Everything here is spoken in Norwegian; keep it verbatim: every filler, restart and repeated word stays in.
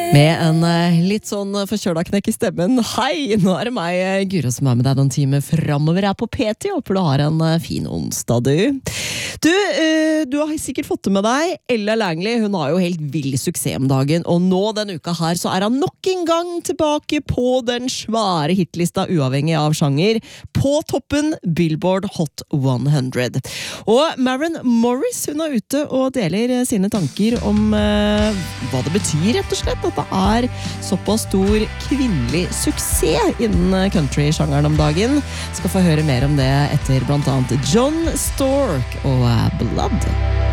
Med en eh, litt sånn forkjøla knekk i stemmen. Hei, nå er det meg, eh, Guro, som er med deg noen timer fremover her på P T. Håper du har en eh, fin onsdag, du. Du, eh, du har sikkert fått det med deg. Ella Langley, hun har jo helt vill suksess om dagen, og nå denne uka her så er han nok en gang tilbake på den svære hitlista uavhengig av sjanger, på toppen Billboard Hot hundre. Og Maren Morris, hun er ute og deler eh, sine tanker om eh, hva det betyr, rett og slett, at det er såpass stor kvinnelig suksess innen country-sjangeren om dagen. Skal få høre mer om det etter blant annet John Stork og Blood.